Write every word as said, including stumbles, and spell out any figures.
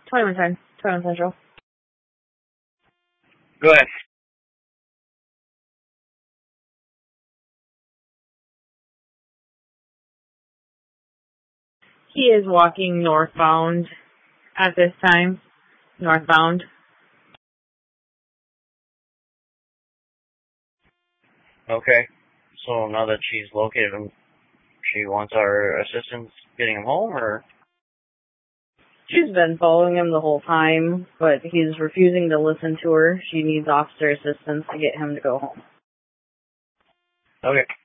twenty-one ten, twenty-one Central. Go ahead. He is walking northbound at this time. Northbound. Okay. So now that she's located him, she wants our assistance getting him home, or? She's been following him the whole time, but he's refusing to listen to her. She needs officer assistance to get him to go home. Okay.